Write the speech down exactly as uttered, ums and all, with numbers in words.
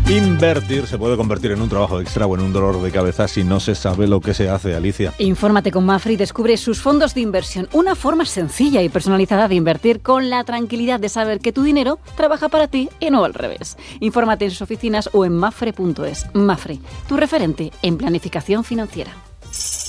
Invertir se puede convertir en un trabajo extra o en un dolor de cabeza si no se sabe lo que se hace, Alicia. Infórmate con Mapfre y descubre sus fondos de inversión. Una forma sencilla y personalizada de invertir con la tranquilidad de saber que tu dinero trabaja para ti y no al revés. Infórmate en sus oficinas o en mapfre punto es. Mapfre, tu referente en planificación financiera.